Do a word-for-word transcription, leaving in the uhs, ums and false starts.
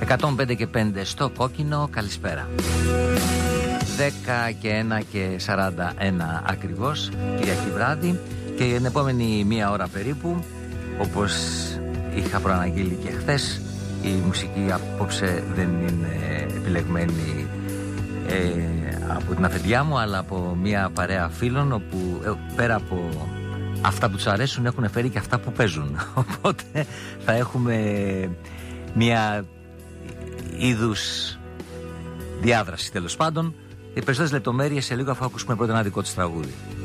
εκατόν πέντε και πέντε στο κόκκινο, καλησπέρα. δέκα και ένα και σαράντα ένα ακριβώς, Κυριακή βράδυ. Και την επόμενη μία ώρα περίπου, όπως είχα προαναγγείλει και χθες, η μουσική απόψε δεν είναι επιλεγμένη ε, από την αφεντιά μου, αλλά από μία παρέα φίλων, όπου ε, πέρα από αυτά που τους αρέσουν έχουν φέρει και αυτά που παίζουν. Οπότε θα έχουμε μία είδους διάδραση, τέλος πάντων. Οι περισσότερες λεπτομέρειες σε λίγο, αφού ακούσουμε πρώτα ένα δικό της τραγούδι.